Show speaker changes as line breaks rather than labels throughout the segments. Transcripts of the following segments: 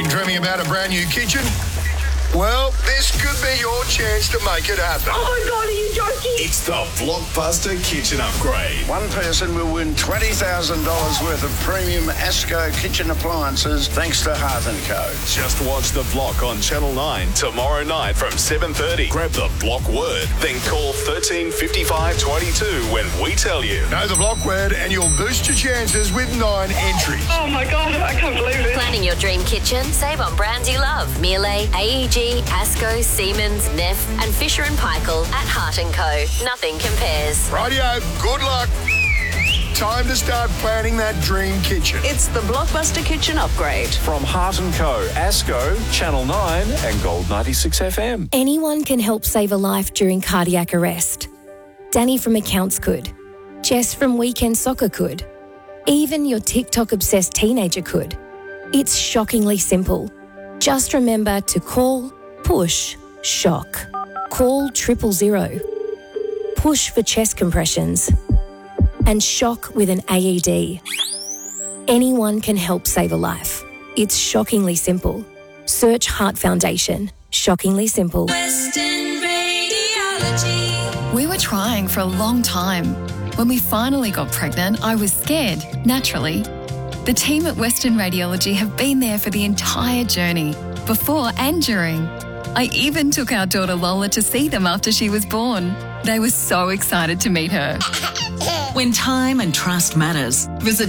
Been dreaming about a brand new kitchen? Well, this could be your chance to make it happen.
Oh my God, are you joking?
It's the Blockbuster Kitchen Upgrade.
One person will win $20,000 worth of premium ASCO kitchen appliances thanks to Hearth & Co.
Just watch The Block on Channel 9 tomorrow night from 7:30. Grab the Block word, then call 13 55 22 when we tell you.
Know the block word and you'll boost your chances with 9 entries.
Oh my God, I can't believe it.
Planning your dream kitchen? Save on brands you love. Miele, AEG, ASCO, Siemens, Neff and Fisher & Paykel at Hearth & Co. Nothing compares.
Rightio, good luck. Time to start planning that dream kitchen.
It's the Blockbuster Kitchen Upgrade.
From Hearth & Co, ASCO, Channel 9 and Gold 96 FM.
Anyone can help save a life during cardiac arrest. Danny from Accounts could. Jess from Weekend Soccer could. Even your TikTok-obsessed teenager could. It's shockingly simple. Just remember to call, push, shock. Call 000. Push for chest compressions. And shock with an AED. Anyone can help save a life. It's shockingly simple. Search Heart Foundation. Shockingly simple.
Western Radiology. We were trying for a long time. When we finally got pregnant, I was scared, naturally. The team at Western Radiology have been there for the entire journey, before and during. I even took our daughter Lola to see them after she was born. They were so excited to meet her.
When time and trust matters, visit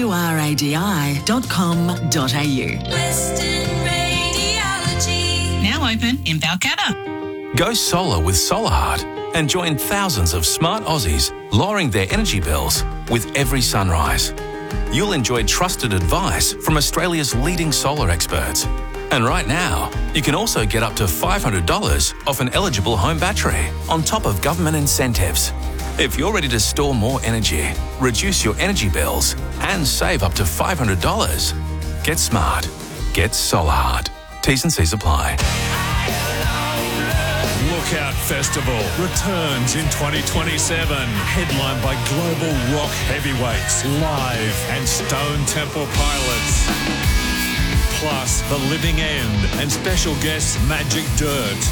wradi.com.au.
Western Radiology.
Now open in Balcatta.
Go solar with SolarHeart and join thousands of smart Aussies lowering their energy bills with every sunrise. You'll enjoy trusted advice from Australia's leading solar experts. And right now, you can also get up to $500 off an eligible home battery on top of government incentives. If you're ready to store more energy, reduce your energy bills, and save up to $500, get smart. Get SolarHeart. T's and C's apply.
Lookout Festival returns in 2027, headlined by global rock heavyweights, Live and Stone Temple Pilots. Plus The Living End and special guests Magic Dirt.